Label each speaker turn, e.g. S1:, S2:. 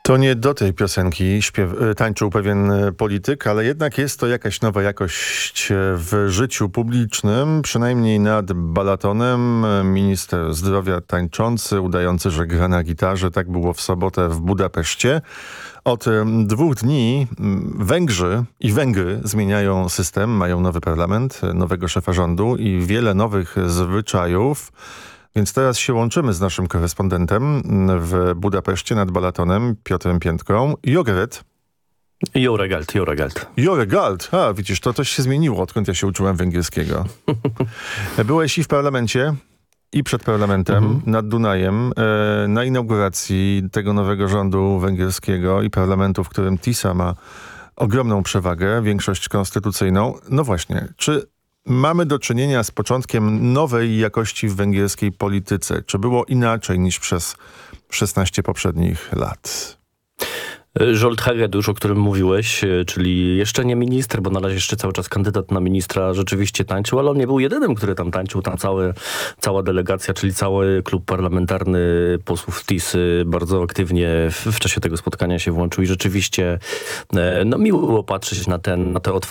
S1: To nie do tej piosenki tańczył pewien polityk, ale jednak jest to jakaś nowa jakość w życiu publicznym, przynajmniej nad Balatonem. Minister zdrowia tańczący, udający, że gra na gitarze. Tak było w sobotę w Budapeszcie. Od 2 dni Węgrzy i Węgry zmieniają system, mają nowy parlament, nowego szefa rządu i wiele nowych zwyczajów. Więc teraz się łączymy z naszym korespondentem w Budapeszcie nad Balatonem, Piotrem Piętką. Jogered. Joregalt. A, widzisz, to się zmieniło, odkąd ja się uczyłem węgierskiego. Byłeś i w parlamencie, i przed parlamentem, nad Dunajem, na inauguracji tego nowego rządu węgierskiego i parlamentu, w którym TISA ma ogromną przewagę, większość konstytucyjną. No właśnie, czy mamy do czynienia z początkiem nowej jakości w węgierskiej polityce? Czy było inaczej niż przez 16 poprzednich lat?
S2: Zsolt Hegedus, o którym mówiłeś, czyli jeszcze nie minister, bo na razie jeszcze cały czas kandydat na ministra, rzeczywiście tańczył, ale on nie był jedynym, który tam tańczył. Tam cała delegacja, czyli cały klub parlamentarny posłów TIS-y bardzo aktywnie w czasie tego spotkania się włączył i rzeczywiście miło było patrzeć na te